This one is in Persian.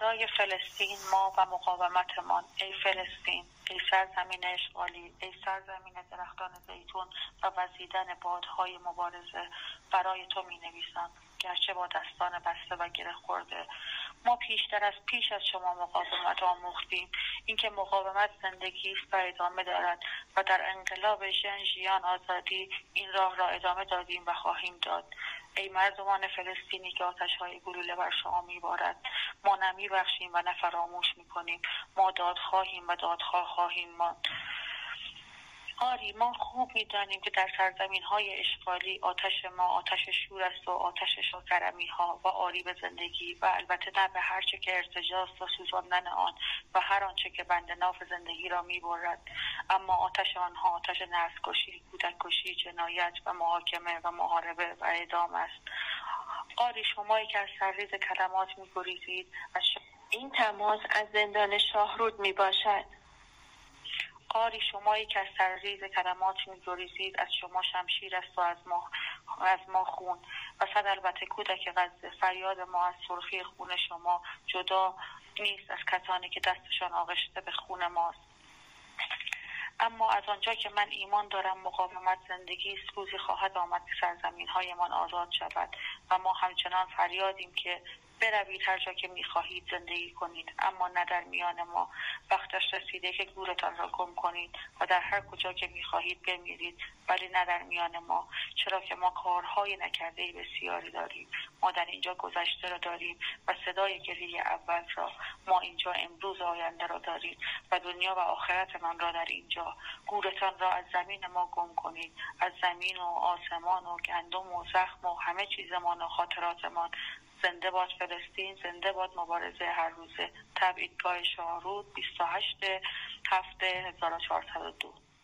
برای فلسطین ما و مقاومتمان، ای فلسطین، ای سرزمین اشغالی، ای سرزمین درختان زیتون و وزیدن بادهای مبارزه، برای تو می نویسم. گرچه با دستان بسته و گره خورده ما پیش از شما مقاومت آموختیم. اینکه مقاومت زندگی است و ادامه دارد و در انقلاب ژن آزادی این راه را ادامه دادیم و خواهیم داد. ای مردمان فلسطینی که آتش‌های گلوله بر شما می‌بارد، ما نمی‌بخشیم و نه فراموش می‌کنیم. ما دادخواهیم و دادخواه خواهیم ماند. آری، ما خوب می‌دانیم که در سرزمین‌های اشغالی آتش ما آتش شور است و آتش شاکرمی‌ها و آری به زندگی و البته نه به هر چه که ارتجاست و سوزاندن آن و هر آنچه که بند ناف زندگی را می‌برد. اما آتش آنها آتش نسل‌کشی، کودک‌کشی، جنایت و محاکمه و محاربه و اعدام است. آری، شمایی که از سرریز کلمات می‌گریزید، این تماس از زندان شاهرود میباشد. آری، شمایی که از سرریز کلمات می‌گریزید، از شما شمشیر است و از ما خون. و صد البته کودک غزه، فریاد ما از سرخی خون شما جدا نیست از کسانی که دستشان آغشته به خون ماست. اما از آنجا که من ایمان دارم مقاومت زندگی است، روزی خواهد آمد که سرزمین‌هایمان آزاد شود و ما همچنان فریادیم که بروید هر جا که می‌خواهید زندگی کنید، اما نه در میان ما. وقتش رسیده که گورتان را گم کنید و در هر کجا که می‌خواهید بمیرید، ولی نه در میان ما، چرا که ما کارهای نکرده‌ای بسیاری داریم. ما در اینجا گذشته را داریم و صدای گریه اول را. ما اینجا امروز آینده را داریم و دنیا و آخرتمان را در اینجا. گورتان را از زمین ما گم کنید، از زمین و آسمان و گندم و زخم و همه چیزمان و خاطراتمان. زنده باد فلسطین، زنده باد مبارزه هر روزه. تبعیدگاه شاهرود، 28/7/1402.